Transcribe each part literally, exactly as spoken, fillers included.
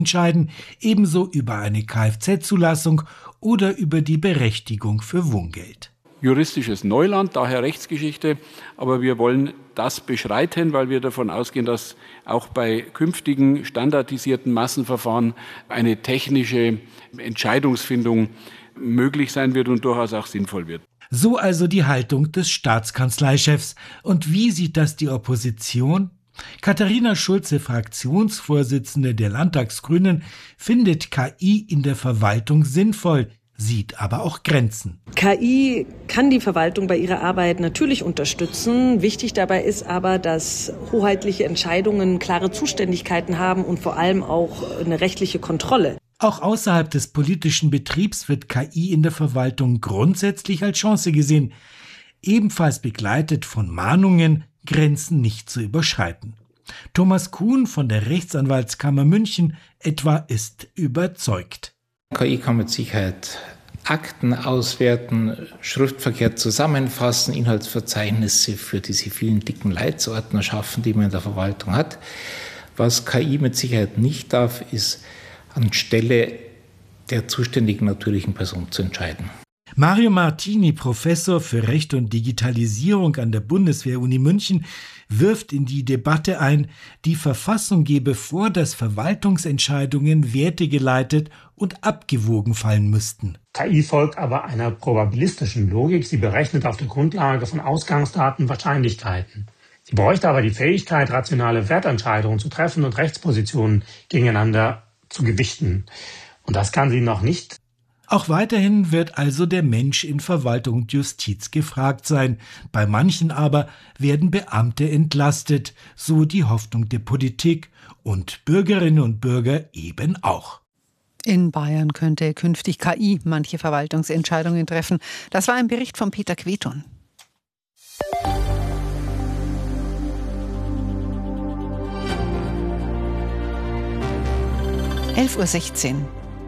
entscheiden, ebenso über eine Kfz-Zulassung oder über die Berechtigung für Wohngeld. Juristisches Neuland, daher Rechtsgeschichte, aber wir wollen das beschreiten, weil wir davon ausgehen, dass auch bei künftigen standardisierten Massenverfahren eine technische Entscheidungsfindung möglich sein wird und durchaus auch sinnvoll wird. So also die Haltung des Staatskanzleichefs. Und wie sieht das die Opposition? Katharina Schulze, Fraktionsvorsitzende der Landtagsgrünen, findet K I in der Verwaltung sinnvoll, sieht aber auch Grenzen. K I kann die Verwaltung bei ihrer Arbeit natürlich unterstützen. Wichtig dabei ist aber, dass hoheitliche Entscheidungen klare Zuständigkeiten haben und vor allem auch eine rechtliche Kontrolle. Auch außerhalb des politischen Betriebs wird K I in der Verwaltung grundsätzlich als Chance gesehen, ebenfalls begleitet von Mahnungen, Grenzen nicht zu überschreiten. Thomas Kuhn von der Rechtsanwaltskammer München etwa ist überzeugt. K I kann mit Sicherheit Akten auswerten, Schriftverkehr zusammenfassen, Inhaltsverzeichnisse für diese vielen dicken Leitsordner schaffen, die man in der Verwaltung hat. Was K I mit Sicherheit nicht darf, ist anstelle der zuständigen natürlichen Person zu entscheiden. Mario Martini, Professor für Recht und Digitalisierung an der Bundeswehr-Uni München, wirft in die Debatte ein, die Verfassung gebe vor, dass Verwaltungsentscheidungen wertegeleitet und abgewogen fallen müssten. K I folgt aber einer probabilistischen Logik. Sie berechnet auf der Grundlage von Ausgangsdaten Wahrscheinlichkeiten. Sie bräuchte aber die Fähigkeit, rationale Wertentscheidungen zu treffen und Rechtspositionen gegeneinander zu gewichten. Und das kann sie noch nicht. Auch weiterhin wird also der Mensch in Verwaltung und Justiz gefragt sein. Bei manchen aber werden Beamte entlastet, so die Hoffnung der Politik und Bürgerinnen und Bürger eben auch. In Bayern könnte künftig K I manche Verwaltungsentscheidungen treffen. Das war ein Bericht von Peter Queton. elf Uhr sechzehn.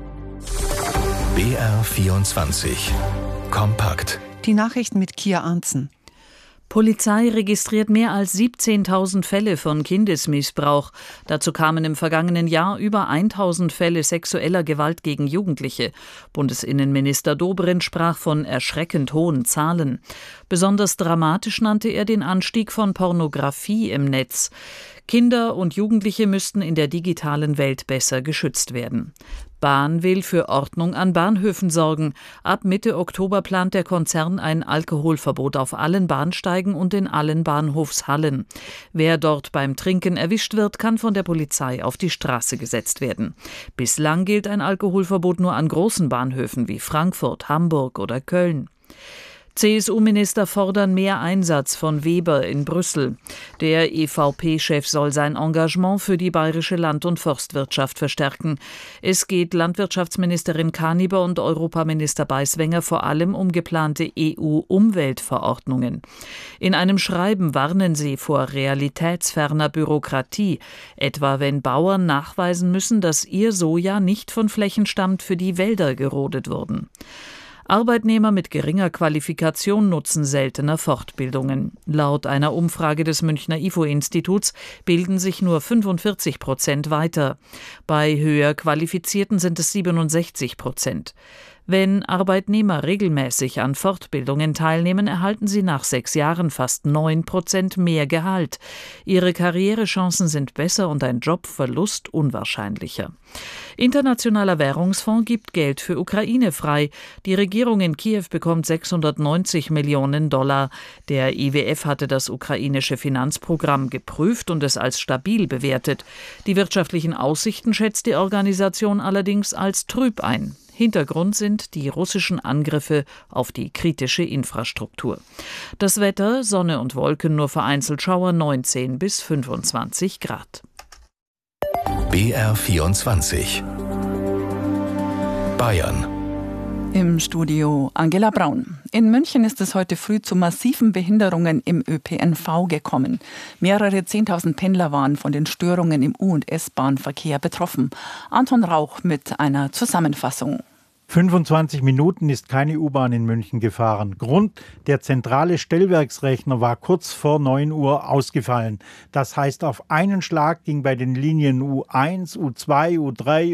B R vierundzwanzig. Kompakt. Die Nachrichten mit Kia Arntzen. Polizei registriert mehr als siebzehntausend Fälle von Kindesmissbrauch. Dazu kamen im vergangenen Jahr über tausend Fälle sexueller Gewalt gegen Jugendliche. Bundesinnenminister Dobrindt sprach von erschreckend hohen Zahlen. Besonders dramatisch nannte er den Anstieg von Pornografie im Netz. Kinder und Jugendliche müssten in der digitalen Welt besser geschützt werden. Bahn will für Ordnung an Bahnhöfen sorgen. Ab Mitte Oktober plant der Konzern ein Alkoholverbot auf allen Bahnsteigen und in allen Bahnhofshallen. Wer dort beim Trinken erwischt wird, kann von der Polizei auf die Straße gesetzt werden. Bislang gilt ein Alkoholverbot nur an großen Bahnhöfen wie Frankfurt, Hamburg oder Köln. C S U-Minister fordern mehr Einsatz von Weber in Brüssel. Der E V P-Chef soll sein Engagement für die bayerische Land- und Forstwirtschaft verstärken. Es geht Landwirtschaftsministerin Kaniber und Europaminister Beiswenger vor allem um geplante E U-Umweltverordnungen. In einem Schreiben warnen sie vor realitätsferner Bürokratie, etwa wenn Bauern nachweisen müssen, dass ihr Soja nicht von Flächen stammt, für die Wälder gerodet wurden. Arbeitnehmer mit geringer Qualifikation nutzen seltener Fortbildungen. Laut einer Umfrage des Münchner I F O-Instituts bilden sich nur fünfundvierzig Prozent weiter. Bei höher Qualifizierten sind es siebenundsechzig Prozent. Wenn Arbeitnehmer regelmäßig an Fortbildungen teilnehmen, erhalten sie nach sechs Jahren fast neun Prozent mehr Gehalt. Ihre Karrierechancen sind besser und ein Jobverlust unwahrscheinlicher. Internationaler Währungsfonds gibt Geld für Ukraine frei. Die Regierung in Kiew bekommt sechshundertneunzig Millionen Dollar. Der I W F hatte das ukrainische Finanzprogramm geprüft und es als stabil bewertet. Die wirtschaftlichen Aussichten schätzt die Organisation allerdings als trüb ein. Hintergrund sind die russischen Angriffe auf die kritische Infrastruktur. Das Wetter, Sonne und Wolken, nur vereinzelt Schauer, neunzehn bis fünfundzwanzig Grad. B R vierundzwanzig. Bayern. Im Studio Angela Braun. In München ist es heute früh zu massiven Behinderungen im Ö P N V gekommen. Mehrere Zehntausend Pendler waren von den Störungen im U- und S-Bahn-Verkehr betroffen. Anton Rauch mit einer Zusammenfassung. fünfundzwanzig Minuten ist keine U-Bahn in München gefahren. Grund, der zentrale Stellwerksrechner war kurz vor neun Uhr ausgefallen. Das heißt, auf einen Schlag ging bei den Linien U eins, U zwei, U drei